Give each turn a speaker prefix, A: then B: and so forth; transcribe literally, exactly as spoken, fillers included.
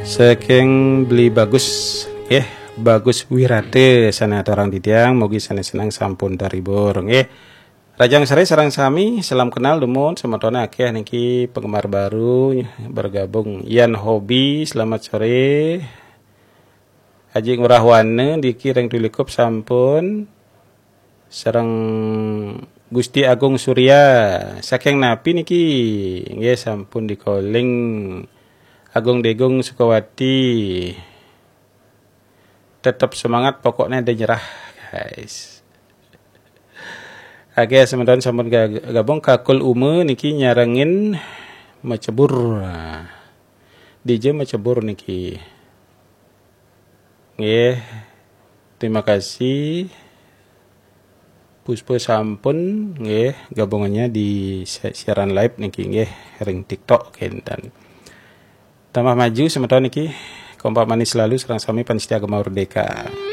A: Saking beli bagus eh bagus wirate sana orang ditiang mugi sana senang sampun dari borong eh Rajang Sare sarang sami salam kenal demun sematona akeh niki penggemar baru bergabung Ian Hobi selamat sore Haji Ngurahwane diki reng tulikup sampun sareng Gusti Agung Surya saking napi niki nggih sampun di calling Agung Degung Sukawati tetap semangat pokoknya ada nyerah guys. Oke sementara sampun gabung kakul ume niki nyarengin macebur D J macebur niki nggih terima kasih Puspa sampun nggih gabungannya di siaran live niki nggih ring TikTok kentan tambah maju sementara niki kompak manis selalu serang sami Panistia Agama Merdeka.